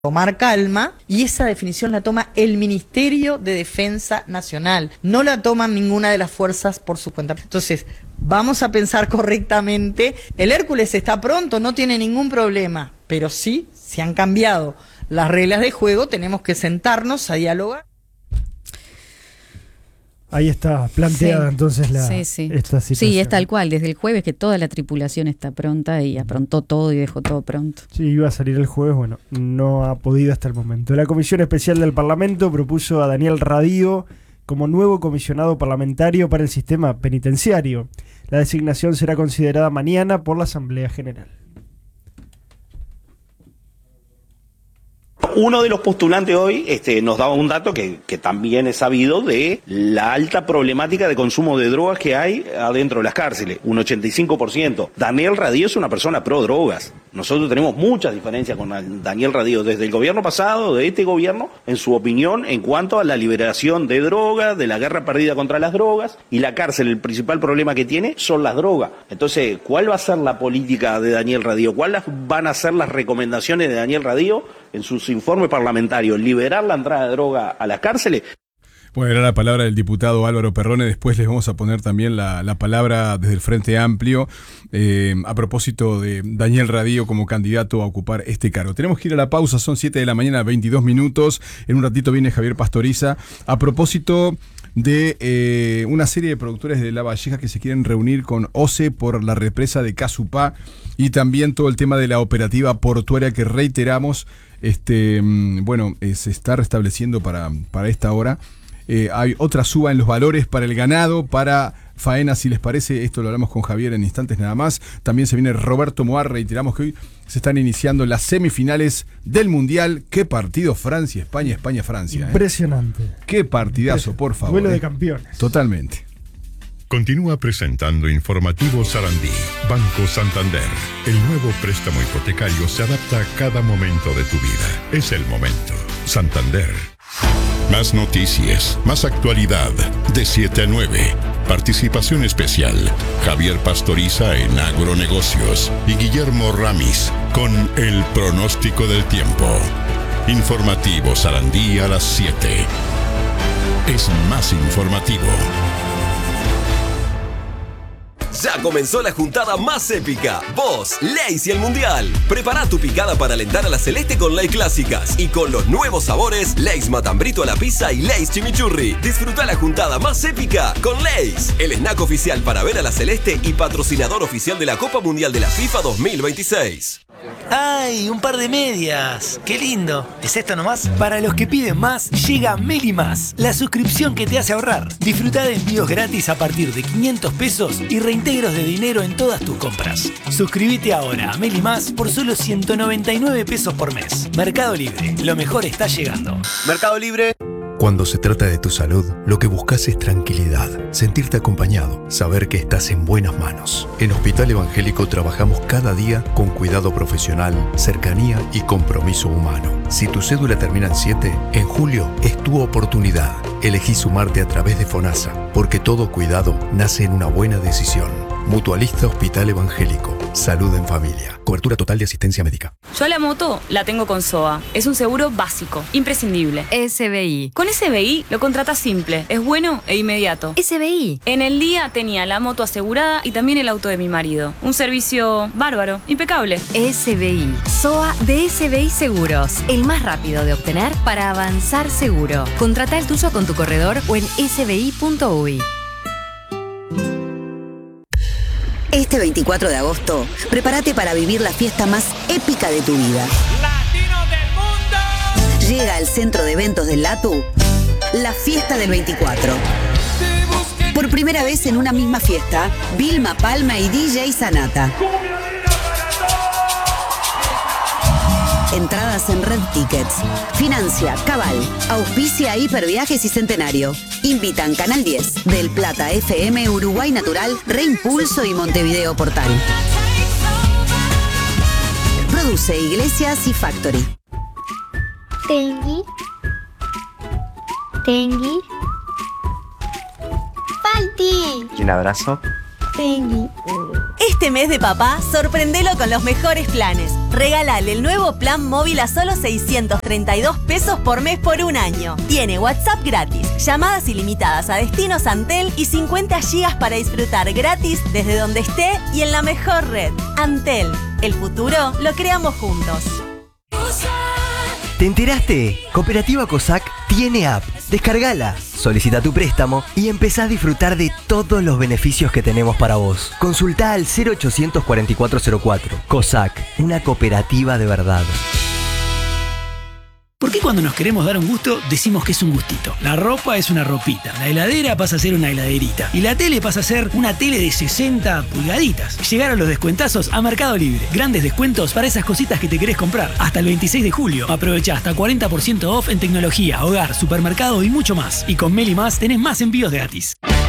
tomar calma, y esa definición la toma el Ministerio de Defensa Nacional, no la toman ninguna de las fuerzas por su cuenta. Entonces, vamos a pensar correctamente. El Hércules está pronto, no tiene ningún problema, pero sí, se han cambiado las reglas de juego, tenemos que sentarnos a dialogar. Ahí está planteada entonces esta situación. Sí, es tal cual, desde el jueves que toda la tripulación está pronta y aprontó todo y dejó todo pronto. Sí, iba a salir el jueves, bueno, no ha podido hasta el momento. La Comisión Especial del Parlamento propuso a Daniel Radío como nuevo comisionado parlamentario para el sistema penitenciario. La designación será considerada mañana por la Asamblea General. Uno de los postulantes hoy nos daba un dato que también es sabido de la alta problemática de consumo de drogas que hay adentro de las cárceles, un 85%. Daniel Radío es una persona pro drogas. Nosotros tenemos muchas diferencias con Daniel Radío desde el gobierno pasado, de este gobierno, en su opinión en cuanto a la liberación de drogas, de la guerra perdida contra las drogas, y la cárcel, el principal problema que tiene son las drogas. Entonces, ¿cuál va a ser la política de Daniel Radío? ¿Cuáles van a ser las recomendaciones de Daniel Radío en sus informes parlamentarios? ¿Liberar la entrada de droga a las cárceles? Bueno, era la palabra del diputado Álvaro Perrone. Después les vamos a poner también la palabra desde el Frente Amplio a propósito de Daniel Radío como candidato a ocupar este cargo. Tenemos que ir a la pausa, son 7 de la mañana, 22 minutos. En un ratito viene Javier Pastoriza a propósito de una serie de productores de La Valleja que se quieren reunir con OCE por la represa de Casupá y también todo el tema de la operativa portuaria que reiteramos se está restableciendo para esta hora. Hay otra suba en los valores para el ganado, para faena, si les parece. Esto lo hablamos con Javier en instantes nada más. También se viene Roberto Moar. Reiteramos que hoy se están iniciando las semifinales del Mundial. ¡Qué partido! Francia, España, España, Francia. Impresionante. ¡Qué partidazo, por favor! Duelo de campeones. Totalmente. Continúa presentando Informativo Sarandí. Banco Santander. El nuevo préstamo hipotecario se adapta a cada momento de tu vida. Es el momento. Santander. Más noticias, más actualidad, de 7 a 9. Participación especial, Javier Pastoriza en Agronegocios y Guillermo Ramis con el pronóstico del tiempo. Informativo Sarandí a las 7. Es más informativo. Ya comenzó la juntada más épica. Vos, Lay's y el Mundial. Prepara tu picada para alentar a la Celeste con Lay's Clásicas. Y con los nuevos sabores, Lay's Matambrito a la pizza y Lay's Chimichurri. Disfruta la juntada más épica con Lay's, el snack oficial para ver a la Celeste y patrocinador oficial de la Copa Mundial de la FIFA 2026. ¡Ay! Un par de medias. ¡Qué lindo! ¿Es esto nomás? Para los que piden más, llega Meli Más, la suscripción que te hace ahorrar. Disfruta de envíos gratis a partir de 500 pesos y reintegros de dinero en todas tus compras. Suscríbete ahora a Meli Más por solo 199 pesos por mes. Mercado Libre. Lo mejor está llegando. Mercado Libre. Cuando se trata de tu salud, lo que buscas es tranquilidad, sentirte acompañado, saber que estás en buenas manos. En Hospital Evangélico trabajamos cada día con cuidado profesional, cercanía y compromiso humano. Si tu cédula termina en 7, en julio es tu oportunidad. Elegí sumarte a través de FONASA, porque todo cuidado nace en una buena decisión. Mutualista Hospital Evangélico. Salud en familia. Cobertura total de asistencia médica. Yo la moto la tengo con SOA. Es un seguro básico, imprescindible. SBI. Con SBI lo contratas simple, es bueno e inmediato. SBI. En el día tenía la moto asegurada y también el auto de mi marido. Un servicio bárbaro, impecable. SBI. SOA de SBI Seguros. El más rápido de obtener para avanzar seguro. Contrata el tuyo con tu corredor o en sbi.uy. Este 24 de agosto, prepárate para vivir la fiesta más épica de tu vida. ¡Latinos del mundo! Llega al centro de eventos del LATU la fiesta del 24. Por primera vez en una misma fiesta, Vilma Palma y DJ Sanata. Entradas en Red Tickets. Financia Cabal. Auspicia Hiperviajes y Centenario. Invitan Canal 10, Del Plata FM, Uruguay Natural, Reimpulso y Montevideo Portal. Produce Iglesias y Factory. Tengui. Tengui. Falti. Un abrazo. Tengui. Este Este mes de papá, sorprendelo con los mejores planes. Regálale el nuevo plan móvil a solo 632 pesos por mes por un año. Tiene WhatsApp gratis, llamadas ilimitadas a destinos Antel y 50 gigas para disfrutar gratis desde donde esté y en la mejor red. Antel, el futuro lo creamos juntos. ¿Te enteraste? Cooperativa COSAC tiene app. Descargala, solicita tu préstamo y empezá a disfrutar de todos los beneficios que tenemos para vos. Consultá al 0800 4404. COSAC, una cooperativa de verdad. ¿Por qué cuando nos queremos dar un gusto decimos que es un gustito? La ropa es una ropita, la heladera pasa a ser una heladerita y la tele pasa a ser una tele de 60 pulgaditas. Llegaron los descuentazos a Mercado Libre. Grandes descuentos para esas cositas que te querés comprar. Hasta el 26 de julio. Aprovechá hasta 40% off en tecnología, hogar, supermercado y mucho más. Y con Meli Más tenés más envíos gratis.